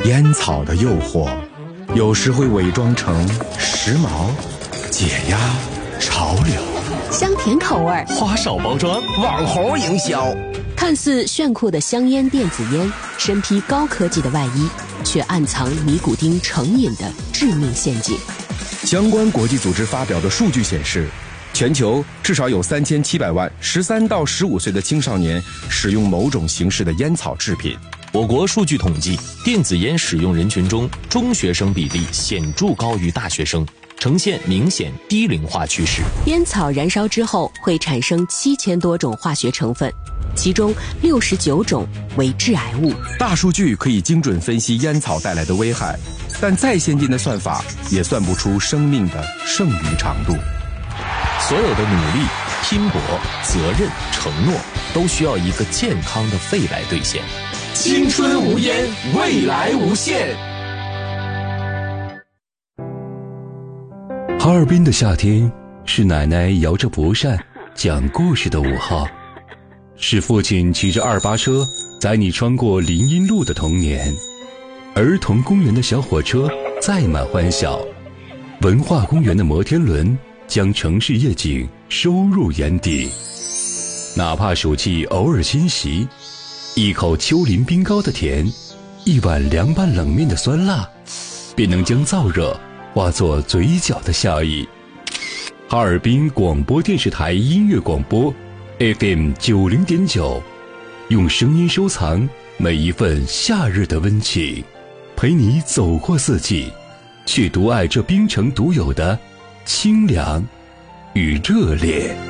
烟草的诱惑，有时会伪装成时髦、解压、潮流， 香甜口味， 花哨包装，网红营销。 看似炫酷的香烟电子烟，身披高科技的外衣，却暗藏尼古丁成瘾的致命陷阱。 相关国际组织发表的数据显示，全球至少有3700万13到15岁的青少年使用某种形式的烟草制品。 我国数据统计，电子烟使用人群中，中学生比例显著高于大学生，呈现明显低龄化趋势。 烟草燃烧之后会产生7000多种化学成分，其中69种为致癌物。 大数据可以精准分析烟草带来的危害，但再先进的算法也算不出生命的剩余长度。 所有的努力、拼搏、责任、承诺，都需要一个健康的肺来兑现。 青春无烟，未来无限。 哈尔滨的夏天，是奶奶摇着蒲扇讲故事的午后，是父亲骑着288车载你穿过林荫路的童年，儿童公园的小火车载满欢笑，文化公园的摩天轮将城市夜景收入眼底。哪怕暑气偶尔侵袭，一口丘陵冰糕的甜，一碗凉拌冷面的酸辣，便能将燥热化作嘴角的笑意。哈尔滨广播电视台音乐广播 FM 90.9，用声音收藏每一份夏日的温情，陪你走过四季，去独爱这冰城独有的清凉与热烈。